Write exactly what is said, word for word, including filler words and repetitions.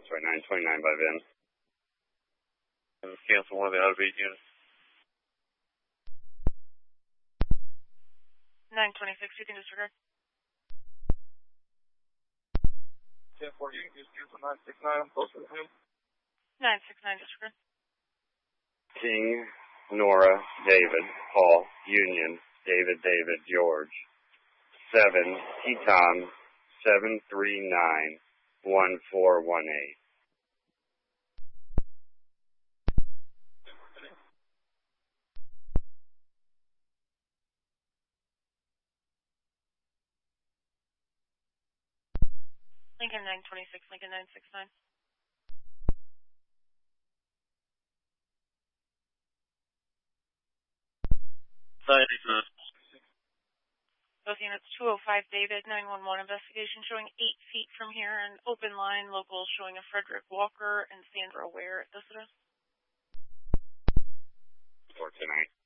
sorry, nine twenty-nine by Vin. And cancel one of the out of eight units. nine twenty-six, you can disregard. ten forty, you can just cancel nine six nine, I'm closer to him. nine six nine, disregard. King, Nora, David, Paul, Union, David, David, George. seven, Teton, seven three nine, one four one eight. Lincoln nine twenty-six, Lincoln nine six nine. Both units two oh five David, nine one one investigation showing eight feet from here and open line local showing a Frederick Walker and Sandra Ware at this address. For tonight.